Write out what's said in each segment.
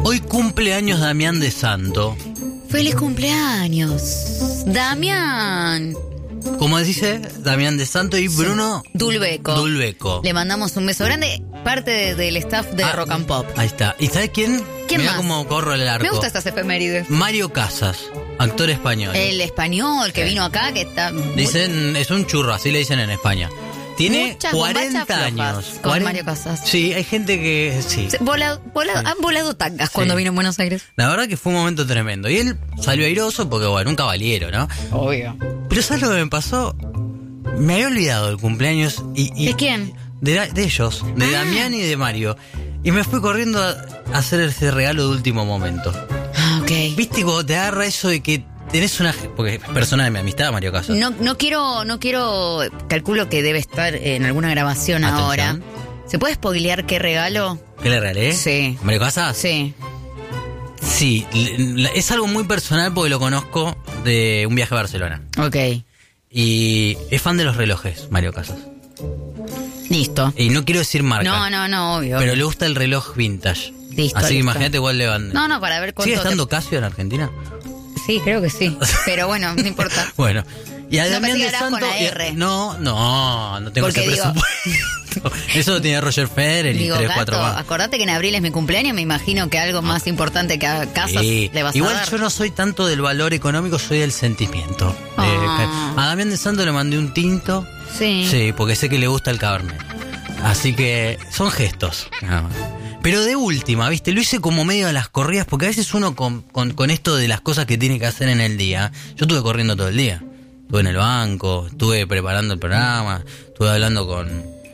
Hoy cumple años Damián de Santo. ¡Feliz cumpleaños, Damián! Como dice, Damián de Santo y Bruno Dulbeco. Le mandamos un beso grande, parte del staff de Rock and Pop. Ahí está. ¿Y sabes quién? ¿Quién Mirá más? cómo corro el arco. Me gustan estas efemérides. Mario Casas, actor español. El español que vino acá, que está... Dicen, es un churro, así le dicen en España. Tiene muchas 40 años. Con Mario Casas. Sí, hay gente que... Sí. Han volado tangas cuando vino en Buenos Aires. La verdad que fue un momento tremendo. Y él salió airoso porque, bueno, un caballero, ¿no? Obvio. Pero ¿sabes lo que me pasó? Me había olvidado el cumpleaños y ¿De quién? De ellos, de Damián y de Mario. Y me fui corriendo a hacer ese regalo de último momento. Ah, ok. ¿Viste cuando te agarra eso de que tenés una... Porque es persona de mi amistad, Mario Casas. No quiero... Calculo que debe estar en alguna grabación. Atención. Ahora. ¿Se puede spoilear qué regalo? ¿Qué le regalé? Sí. ¿Mario Casas? Sí. Sí, es algo muy personal porque lo conozco de un viaje a Barcelona. Ok. Y es fan de los relojes, Mario Casas. Listo. Y no quiero decir marca. No, obvio. Pero le gusta el reloj vintage. Listo. Así que imagínate igual le van... No, para ver cuánto... ¿Sigue estando Casio en Argentina? Sí, creo que sí. Pero bueno, no importa. Bueno. Y a no Damián de Santo... con la R. No tengo ese presupuesto. Eso lo tiene Roger Federer y 3-4 más. Acordate que en abril es mi cumpleaños, me imagino que algo más importante que a Casas le vas a dar. Igual yo no soy tanto del valor económico, soy del sentimiento. A Damián de Santo le mandé un tinto. Sí, porque sé que le gusta el Cabernet. Así que son gestos. Pero de última, ¿viste? Lo hice como medio a las corridas, porque a veces uno con esto de las cosas que tiene que hacer en el día. Yo estuve corriendo todo el día. Estuve en el banco, estuve preparando el programa, estuve hablando con...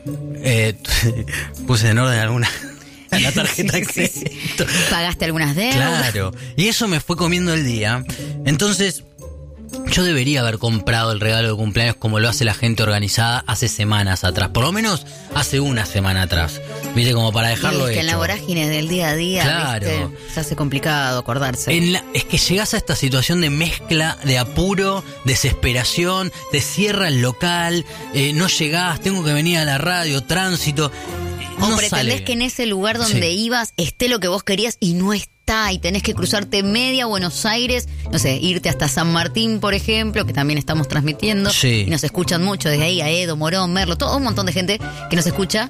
puse en orden alguna... la tarjeta de crédito. Pagaste algunas deudas. Claro. Y eso me fue comiendo el día. Entonces... yo debería haber comprado el regalo de cumpleaños como lo hace la gente organizada hace semanas atrás. Por lo menos hace una semana atrás. ¿Viste? Como para dejarlo hecho. En la vorágine del día a día, claro, ¿viste? Se hace complicado acordarse. Es que llegás a esta situación de mezcla, de apuro, desesperación, te cierra el local, no llegás, tengo que venir a la radio, tránsito. O pretendés que en ese lugar donde ibas esté lo que vos querías y no está. Y tenés que cruzarte media Buenos Aires, no sé, irte hasta San Martín, por ejemplo, que también estamos transmitiendo. Sí. Y nos escuchan mucho desde ahí, a Edo, Morón, Merlo, todo un montón de gente que nos escucha.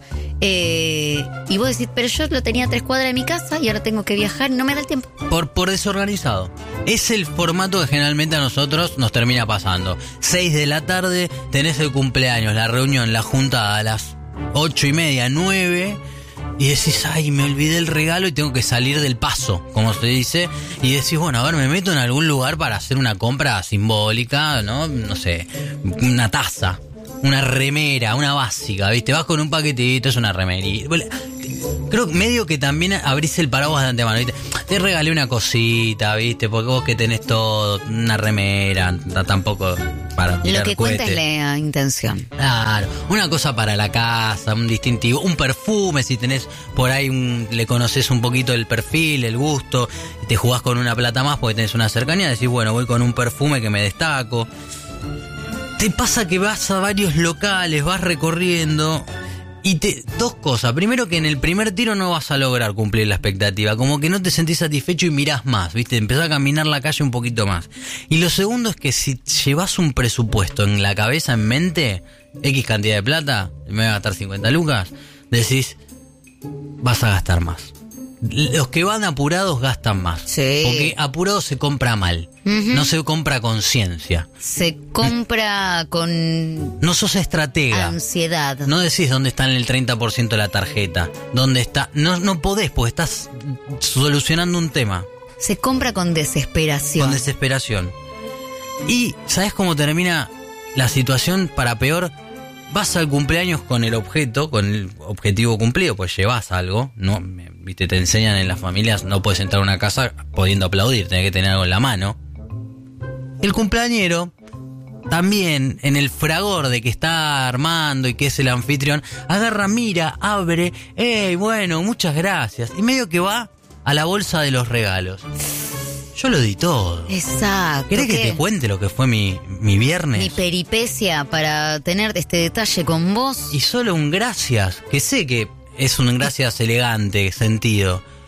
Y vos decís, pero yo lo tenía a 3 cuadras de mi casa y ahora tengo que viajar y no me da el tiempo. Por desorganizado. Es el formato que generalmente a nosotros nos termina pasando. 6 de la tarde, tenés el cumpleaños, la reunión, la juntada a las 8:30, 9... y decís, ay, me olvidé el regalo y tengo que salir del paso, como se dice. Y decís, bueno, a ver, me meto en algún lugar para hacer una compra simbólica, ¿no? No sé, una taza, una remera, una básica, ¿viste? Vas con un paquetito, es una remerita. Creo que medio que también abrís el paraguas de antemano, ¿viste? Te regalé una cosita, ¿viste? Porque vos que tenés todo, una remera, tampoco para tirar lo que cuenta cohetes. es la intención. Claro, una cosa para la casa, un distintivo, un perfume, si tenés por ahí le conoces un poquito el perfil, el gusto, te jugás con una plata más porque tenés una cercanía, decís, bueno, voy con un perfume que me destaco. Te pasa que vas a varios locales, vas recorriendo y dos cosas. Primero, que en el primer tiro no vas a lograr cumplir la expectativa, como que no te sentís satisfecho y mirás más, ¿viste? Empezás a caminar la calle un poquito más. Y lo segundo es que si llevas un presupuesto en la cabeza, en mente, X cantidad de plata, me voy a gastar 50 lucas, decís, vas a gastar más. Los que van apurados gastan más. Sí. Porque apurado se compra mal. No se compra con ciencia. Se compra con... no sos estratega. Ansiedad. No decís dónde está en el 30% de la tarjeta. ¿Dónde está? No podés, porque estás solucionando un tema. Se compra con desesperación. Con desesperación. Y, ¿sabés cómo termina la situación para peor? Vas al cumpleaños con el objeto, con el objetivo cumplido, pues llevas algo, ¿no? Viste, te enseñan en las familias, no puedes entrar a una casa pudiendo aplaudir, tenés que tener algo en la mano. El cumpleañero, también en el fragor de que está armando y que es el anfitrión, agarra, mira, abre, bueno, muchas gracias. Y medio que va a la bolsa de los regalos. Yo lo di todo. Exacto. ¿Querés que te cuente lo que fue mi viernes? Mi peripecia para tener este detalle con vos. Y solo un gracias, que sé que es un gracias elegante, sentido.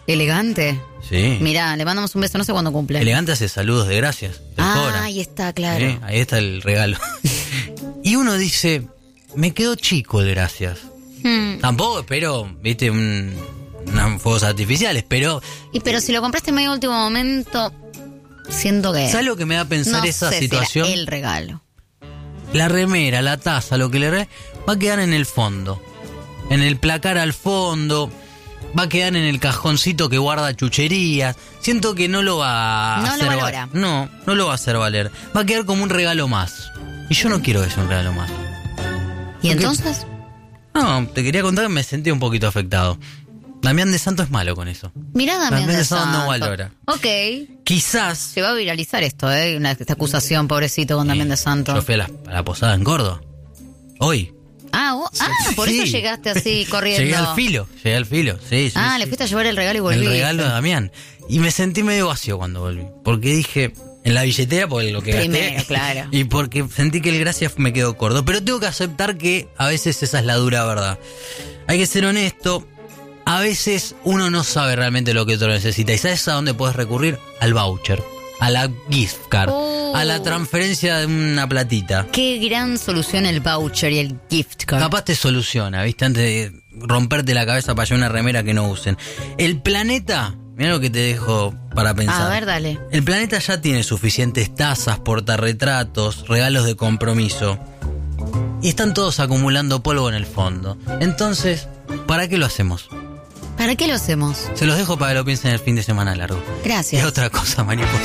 Elegante. Sí. Mirá, le mandamos un beso, no sé cuándo cumple. Elegante hace saludos de gracias. Ahí está, claro. Sí, ahí está el regalo. Y uno dice, me quedó chico el gracias. Tampoco espero, viste, unos fuegos artificiales, pero... Pero si lo compraste en medio último momento, siento que... ¿Sabes lo que me da a pensar esa situación? Si era el regalo. La remera, la taza, lo que le va a quedar en el fondo. En el placar al fondo... Va a quedar en el cajoncito que guarda chucherías. Siento que no lo va a hacer valer. No lo va a hacer valer. Va a quedar como un regalo más. Y yo no quiero que sea un regalo más. ¿Y entonces? No, te quería contar que me sentí un poquito afectado. Damián de Santo es malo con eso. Mirá, Damián de Santo no valora. Ok. Quizás... Se va a viralizar esto, esta acusación, pobrecito, con Damián de Santo. Yo fui a la posada en Córdoba. Hoy. Por eso llegaste así corriendo. Llegué al filo, sí. Le fuiste a llevar el regalo y volví. El regalo de Damián. Y me sentí medio vacío cuando volví. Porque dije, en la billetera, por lo que primero, gasté. Claro. Y porque sentí que el gracias me quedó corto. Pero tengo que aceptar que a veces esa es la dura verdad. Hay que ser honesto. A veces uno no sabe realmente lo que otro necesita. ¿Y sabes a dónde puedes recurrir? Al voucher. A la gift card, a la transferencia de una platita. Qué gran solución el voucher y el gift card. Capaz te soluciona, ¿viste? Antes de romperte la cabeza para llevar una remera que no usen. El planeta, mira lo que te dejo para pensar. A ver, dale. El planeta ya tiene suficientes tazas, portarretratos, regalos de compromiso. Y están todos acumulando polvo en el fondo. Entonces, ¿para qué lo hacemos? ¿Para qué lo hacemos? Se los dejo para que lo piensen el fin de semana largo. Gracias. Es otra cosa, mariposa.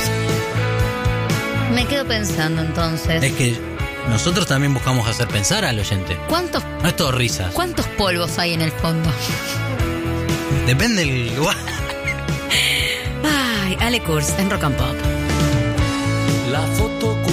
Me quedo pensando entonces. Es que nosotros también buscamos hacer pensar al oyente. No es todo risas. ¿Cuántos polvos hay en el fondo? Depende del lugar. Ay, Ale Kurz en Rock and Pop. La foto